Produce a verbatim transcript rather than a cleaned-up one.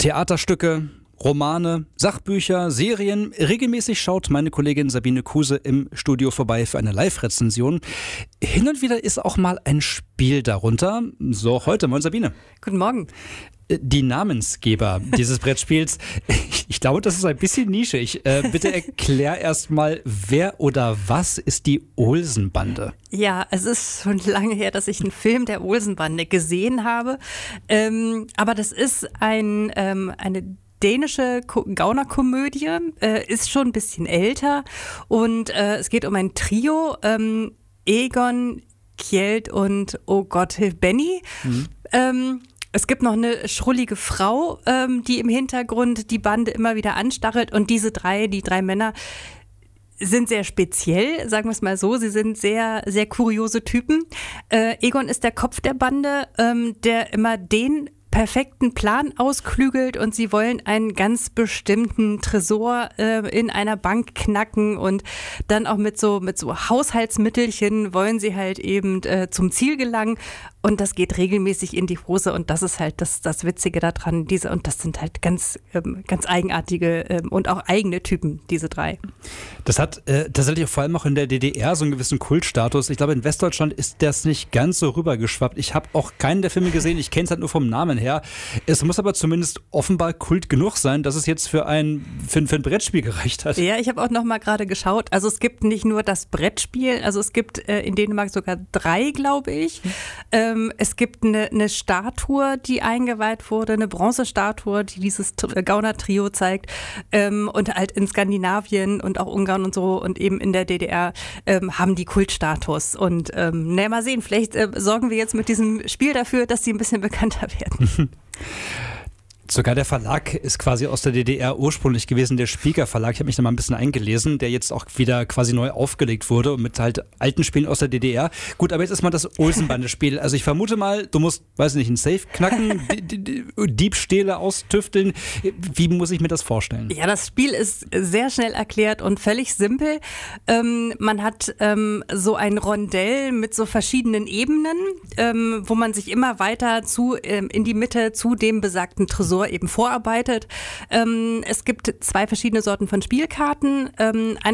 Theaterstücke, Romane, Sachbücher, Serien. Regelmäßig schaut meine Kollegin Sabine Kuse im Studio vorbei für eine Live-Rezension. Hin und wieder ist auch mal ein Spiel darunter. So, heute. Moin Sabine. Guten Morgen. Die Namensgeber dieses Brettspiels, ich, ich glaube, das ist ein bisschen nischig. Äh, bitte erklär erst mal, wer oder was ist die Olsenbande? Ja, es ist schon lange her, dass ich einen Film der Olsenbande gesehen habe. Ähm, aber das ist ein, ähm, eine dänische Ko- Gaunerkomödie, äh, ist schon ein bisschen älter. Und äh, es geht um ein Trio, ähm, Egon, Kjeld und, oh Gott, hilf Benny. Mhm. Ähm, Es gibt noch eine schrullige Frau, ähm, die im Hintergrund die Bande immer wieder anstachelt. Und diese drei, die drei Männer, sind sehr speziell, sagen wir es mal so. Sie sind sehr, sehr kuriose Typen. Äh, Egon ist der Kopf der Bande, ähm, der immer den perfekten Plan ausklügelt, und sie wollen einen ganz bestimmten Tresor äh, in einer Bank knacken, und dann auch mit so, mit so Haushaltsmittelchen wollen sie halt eben äh, zum Ziel gelangen, und das geht regelmäßig in die Hose, und das ist halt das, das Witzige daran. Diese, und das sind halt ganz, ähm, ganz eigenartige ähm, und auch eigene Typen, diese drei. Das hat äh, tatsächlich vor allem auch in der D D R so einen gewissen Kultstatus. Ich glaube, in Westdeutschland ist das nicht ganz so rübergeschwappt. Ich habe auch keinen der Filme gesehen, ich kenne es halt nur vom Namen her. Es muss aber zumindest offenbar Kult genug sein, dass es jetzt für ein, für, für ein Brettspiel gereicht hat. Ja, ich habe auch noch mal gerade geschaut. Also es gibt nicht nur das Brettspiel, also es gibt äh, in Dänemark sogar drei, glaube ich. Mhm. Ähm, es gibt eine, eine Statue, die eingeweiht wurde, eine Bronzestatue, die dieses Gauner-Trio zeigt. Ähm, und halt in Skandinavien und auch Ungarn und so und eben in der D D R ähm, haben die Kultstatus. Und ähm, na, mal sehen, vielleicht äh, sorgen wir jetzt mit diesem Spiel dafür, dass sie ein bisschen bekannter werden. Sogar der Verlag ist quasi aus der D D R ursprünglich gewesen, der Spieker Verlag. Ich habe mich da mal ein bisschen eingelesen, der jetzt auch wieder quasi neu aufgelegt wurde und mit halt alten Spielen aus der D D R. Gut, aber jetzt ist mal das Olsenbande-Spiel. Also ich vermute mal, du musst, weiß nicht, einen Safe knacken, Diebstähle austüfteln. Wie muss ich mir das vorstellen? Ja, das Spiel ist sehr schnell erklärt und völlig simpel. Ähm, man hat ähm, so ein Rondell mit so verschiedenen Ebenen, ähm, wo man sich immer weiter zu ähm, in die Mitte zu dem besagten Tresor eben vorarbeitet. Ähm, es gibt zwei verschiedene Sorten von Spielkarten. Ähm,